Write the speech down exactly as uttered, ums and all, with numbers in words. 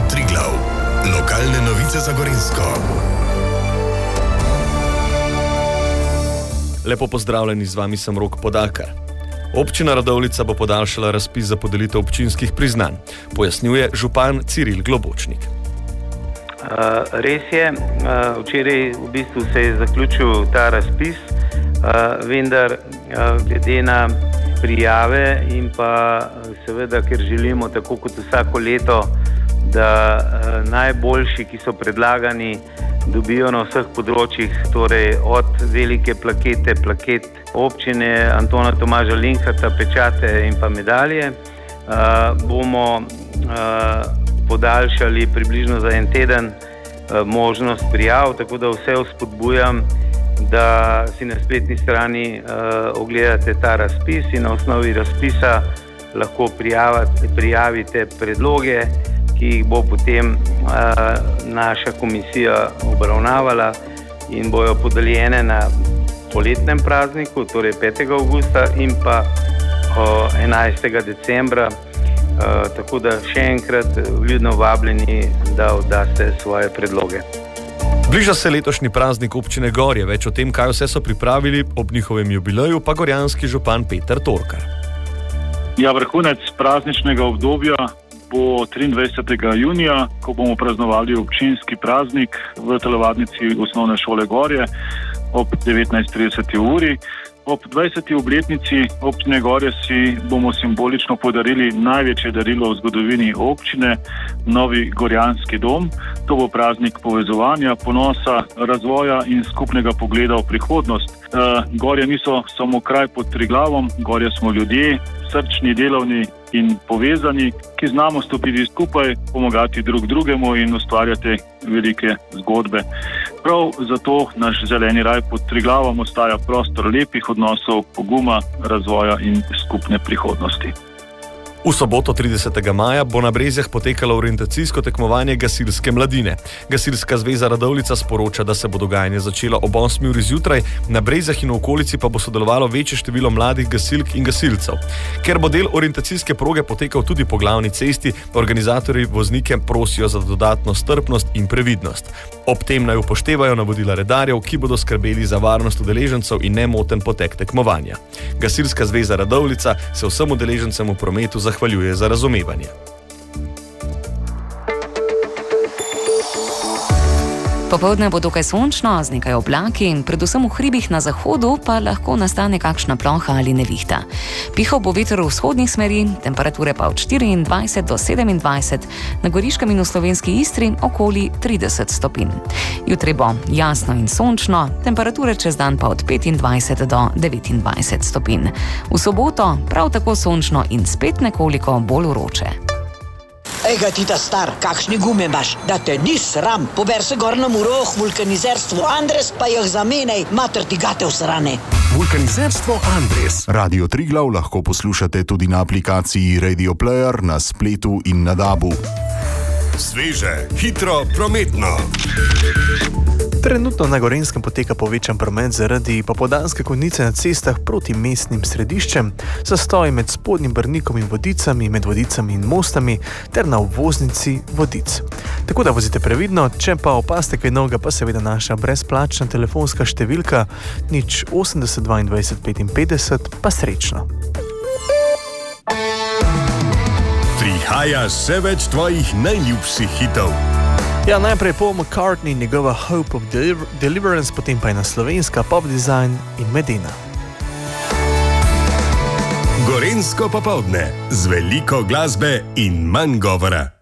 Triglav. Lokalne novice za Gorenjsko. Lepo pozdravljeni, z vami sem Rok Podakar. Občina Radovljica bo podaljšala razpis za podelitev občinskih priznanj, pojasnjuje župan Ciril Globočnik. Uh, res je, uh, včeraj v bistvu se je zaključil ta razpis, uh, vendar uh, glede na prijave in pa seveda, ker želimo tako kot vsako leto, da uh, najboljši, ki so predlagani, dobijo na vseh področjih, torej od velike plakete, plaket občine Antona Tomaža Linharta, pečate in pa medalje, uh, bomo uh, podaljšali približno za en teden uh, možnost prijav, tako da vse vzpodbujam, da si na spletni strani uh, ogledate ta razpis in na osnovi razpisa lahko prijavate, prijavite predloge, ki jih bo potem uh, naša komisija obravnavala in bojo podeljene na poletnem prazniku, torej petega avgusta in pa uh, enajstega decembra. Uh, tako da še enkrat vljudno vabljeni, da oddaste svoje predloge. Bliža se letošnji praznik občine Gorje. Več o tem, kaj vse so pripravili ob njihovem jubileju, pa gorjanski župan Peter Torkar. Ja, vrhunec prazničnega obdobja bo triindvajsetega junija, ko bomo praznovali občinski praznik v telovadnici osnovne šole Gorje ob devetnajst trideset uri. Ob dvajseti obletnici občine Gorje si bomo simbolično podarili največje darilo v zgodovini občine, novi gorjanski dom. To bo praznik povezovanja, ponosa, razvoja in skupnega pogleda v prihodnost. Uh, Gorje niso samo kraj pod Triglavom, Gorje smo ljudje, srčni, delovni in povezani, ki znamo stopiti skupaj, pomagati drug drugemu in ustvarjati velike zgodbe. Prav zato naš zeleni raj pod Triglavom ostaja prostor lepih odnosov, poguma, razvoja in skupne prihodnosti. V soboto tridesetega maja bo na Brezjah potekalo orientacijsko tekmovanje gasilske mladine. Gasilska zveza Radovljica sporoča, da se bo dogajanje začelo ob osmi uri zjutraj, na Brezjah in v okolici pa bo sodelovalo večje število mladih gasilk in gasilcev. Ker bo del orientacijske proge potekal tudi po glavni cesti, organizatorji voznike prosijo za dodatno strpnost in previdnost. Ob tem naj upoštevajo navodila redarjev, ki bodo skrbeli za varnost udeležencev in nemoten potek tekmovanja. Gasilska zveza Radovljica se vsem udeležencem v prometu zahvaljuje za razumevanje. Popoldne bo dokaj sončno, z nekaj oblaki, predvsem v hribih na zahodu pa lahko nastane kakšna ploha ali nevihta. Pihal bo veter v vzhodnih smeri, temperature pa od štiriindvajset do sedemindvajset, na Goriškem in v slovenski Istri okoli trideset stopinj. Jutri bo jasno in sončno, temperature čez dan pa od petindvajset do devetindvajset stopinj. V soboto prav tako sončno in spet nekoliko bolj vroče. Ejga ti ta star, kakšni gume imaš, da te ni sram, pober se gor na Muroh, vulkanizerstvo Andres, pa jih zamenej, mater ti gate vsrane. Vulkanizerstvo Andres. Radio Triglav lahko poslušate tudi na aplikaciji Radio Player, na spletu in na dabu. Sveže, hitro, prometno. Trenutno na Gorenjskem poteka povečan promet zaradi popoldanske konice na cestah proti mestnim središčem, zastoj med Spodnjim Brnikom in Vodicami, med Vodicami in Mostami ter na obvoznici Vodic. Tako da vozite previdno, če pa opazite kaj novega, pa seveda naša brezplačna telefonska številka nič osemdeset dvaindvajset petinpetdeset, pa srečno. Prihaja še več tvojih najljubših hitov. Ja, najprej Paul McCartney, njegova Hope of Deliver- Deliverance, potem pa je na slovenska Pop Design in Medina. Gorenjsko popoldne z veliko glasbe in manj govora.